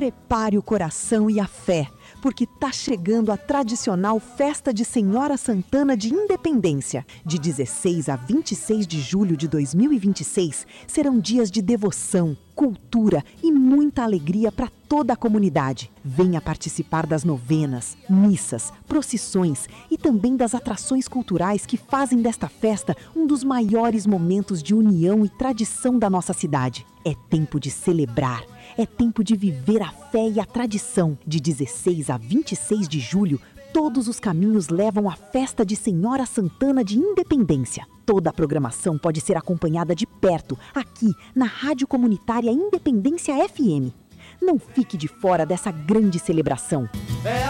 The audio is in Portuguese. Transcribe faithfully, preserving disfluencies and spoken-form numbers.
Prepare o coração e a fé, porque tá chegando a tradicional Festa de Senhora Santana de Independência. De dezesseis a vinte e seis de julho de dois mil e vinte e seis, serão dias de devoção, cultura e muita alegria para toda a comunidade. Venha participar das novenas, missas, procissões e também das atrações culturais que fazem desta festa um dos maiores momentos de união e tradição da nossa cidade. É tempo de celebrar, é tempo de viver a fé e a tradição. De dezesseis a vinte e seis de julho, todos os caminhos levam à Festa de Senhora Santana de Independência. Toda a programação pode ser acompanhada de perto, aqui na Rádio Comunitária Independência F M. Não fique de fora dessa grande celebração. É